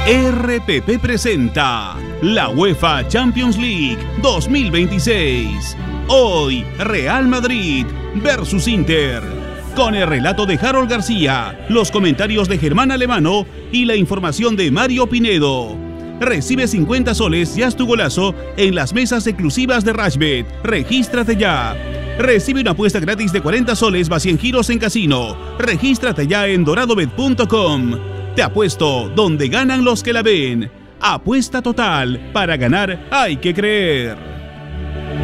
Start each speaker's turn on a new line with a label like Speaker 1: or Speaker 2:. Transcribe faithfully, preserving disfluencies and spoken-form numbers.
Speaker 1: R P P presenta la UEFA Champions League dos mil veintiséis. Hoy, Real Madrid versus Inter. Con el relato de Harold García, los comentarios de Germán Alemano y la información de Mario Pinedo. Recibe cincuenta soles y haz tu golazo en las mesas exclusivas de Rashbet. Regístrate ya. Recibe una apuesta gratis de cuarenta soles más cien giros en casino. Regístrate ya en doradobet punto com. Te apuesto donde ganan los que la ven. Apuesta total. Para ganar hay que creer.